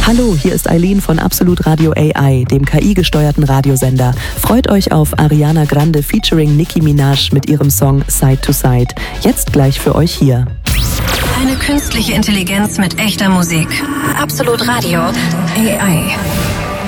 Hallo, hier ist Eileen von Absolut Radio AI, dem KI-gesteuerten Radiosender. Freut euch auf Ariana Grande featuring Nicki Minaj mit ihrem Song Side to Side. Jetzt gleich für euch hier. Eine künstliche Intelligenz mit echter Musik. Absolut Radio AI.